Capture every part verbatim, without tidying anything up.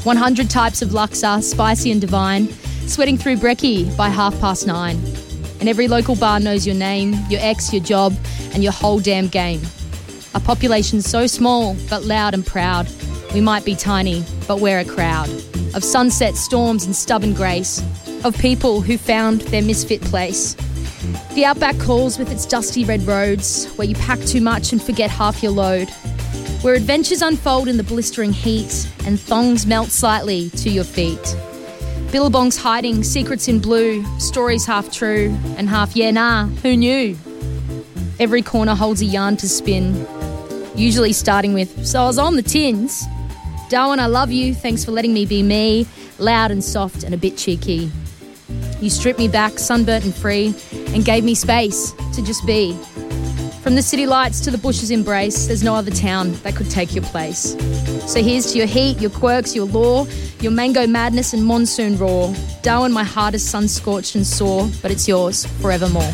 one hundred types of Luxor, spicy and divine, sweating through brekkie by half past nine. And every local bar knows your name, your ex, your job, and your whole damn game. A population so small, but loud and proud. We might be tiny, but we're a crowd. Of sunset storms and stubborn grace. Of people who found their misfit place. The outback calls with its dusty red roads, where you pack too much and forget half your load. Where adventures unfold in the blistering heat, and thongs melt slightly to your feet. Billabongs hiding, secrets in blue, stories half true, and half yeah nah, who knew? Every corner holds a yarn to spin, usually starting with, so I was on the tins. Darwin, I love you, thanks for letting me be me, loud and soft and a bit cheeky. You stripped me back, sunburnt and free, and gave me space to just be. From the city lights to the bush's embrace, there's no other town that could take your place. So here's to your heat, your quirks, your lore, your mango madness and monsoon roar. Darwin, my heart is sun-scorched and sore, but it's yours forevermore.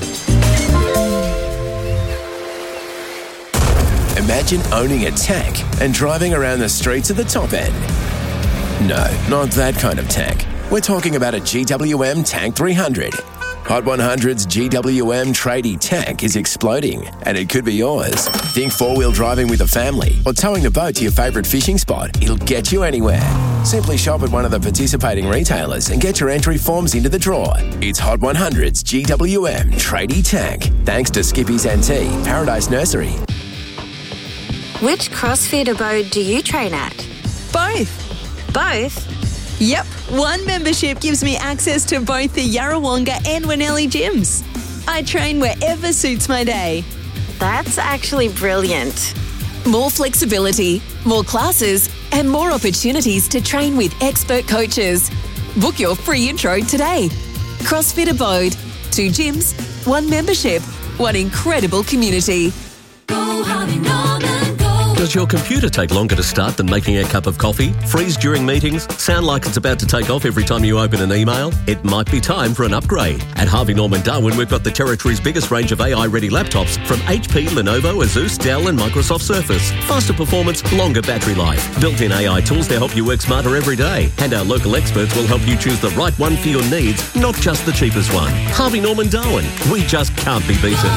Imagine owning a tank and driving around the streets of the top end. No, not that kind of tank. We're talking about a G W M Tank three hundred. Hot one hundred's G W M tradie tank is exploding, and it could be yours. Think four-wheel driving with a family or towing the boat to your favourite fishing spot. It'll get you anywhere. Simply shop at one of the participating retailers and get your entry forms into the draw. It's Hot one hundred's G W M tradie tank, thanks to Skippy's N T, Paradise Nursery. Which CrossFit abode do you train at? Both. Both? Yep, one membership gives me access to both the Yarrawonga and Winnelli gyms. I train wherever suits my day. That's actually brilliant. More flexibility, more classes, and more opportunities to train with expert coaches. Book your free intro today. CrossFit Abode. Two gyms, one membership, one incredible community. Go, Harvey Norman. Does your computer take longer to start than making a cup of coffee? Freeze during meetings? Sound like it's about to take off every time you open an email? It might be time for an upgrade. At Harvey Norman Darwin, we've got the territory's biggest range of A I-ready laptops from H P, Lenovo, Asus, Dell and Microsoft Surface. Faster performance, longer battery life. Built-in A I tools to help you work smarter every day. And our local experts will help you choose the right one for your needs, not just the cheapest one. Harvey Norman Darwin. We just can't be beaten.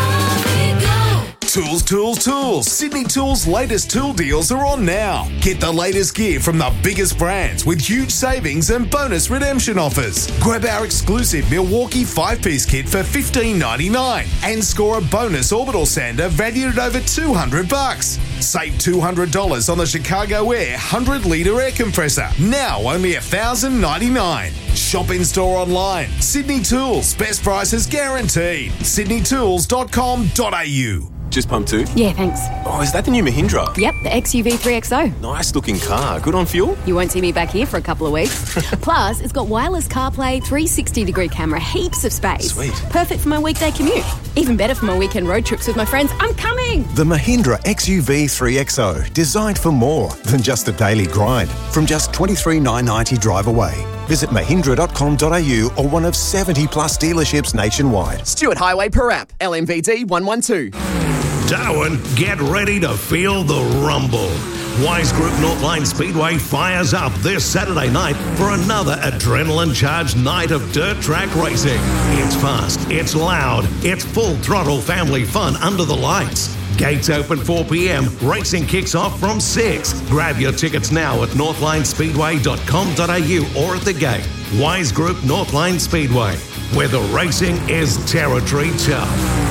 Tools, tools, tools. Sydney Tools' latest tool deals are on now. Get the latest gear from the biggest brands with huge savings and bonus redemption offers. Grab our exclusive Milwaukee five-piece kit for fifteen ninety-nine and score a bonus orbital sander valued at over two hundred bucks. Save two hundred dollars on the Chicago Air one hundred litre air compressor. Now only one thousand ninety-nine dollars. Shop in store online. Sydney Tools. Best prices guaranteed. sydney tools dot com dot a u. Just pump two? Yeah, thanks. Oh, is that the new Mahindra? Yep, the X U V three X O. Nice looking car. Good on fuel? You won't see me back here for a couple of weeks. Plus, it's got wireless CarPlay, three sixty degree camera, heaps of space. Sweet. Perfect for my weekday commute. Even better for my weekend road trips with my friends. I'm coming! The Mahindra X U V three X O, designed for more than just a daily grind. From just twenty-three thousand nine hundred ninety drive away. Visit mahindra dot com dot a u or one of seventy plus dealerships nationwide. Stewart Highway Parap, L M V D one one two. Darwin, get ready to feel the rumble. Wise Group Northline Speedway fires up this Saturday night for another adrenaline-charged night of dirt track racing. It's fast, it's loud, it's full throttle family fun under the lights. Gates open four p.m, racing kicks off from six. Grab your tickets now at northline speedway dot com dot a u or at the gate. Wise Group Northline Speedway, where the racing is territory tough.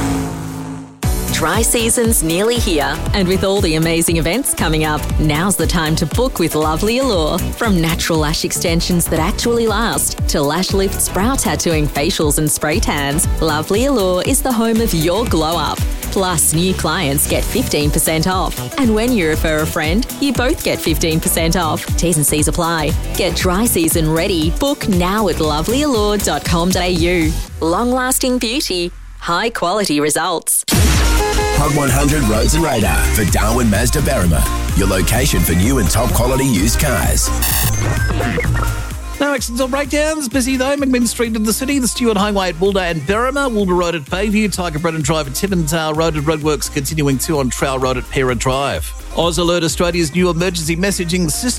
Dry season's nearly here, and with all the amazing events coming up, now's the time to book with Lovely Allure. From natural lash extensions that actually last to lash lifts, brow tattooing, facials and spray tans, Lovely Allure is the home of your glow up. Plus, new clients get fifteen percent off. And when you refer a friend, you both get fifteen percent off. T's and C's apply. Get dry season ready. Book now at lovely allure dot com dot a u. Long-lasting beauty, high-quality results. Hot one hundred Roads and Radar for Darwin Mazda Berrima, your location for new and top quality used cars. No accidents or breakdowns. Busy though. McMinn Street in the city, the Stewart Highway at Boulder and Berrima, Wilbur Road at Bayview, Tiger Brennan Drive at Timmins Road at Roadworks, continuing to on Trail Road at Pera Drive. Oz Alert, Australia's new emergency messaging system.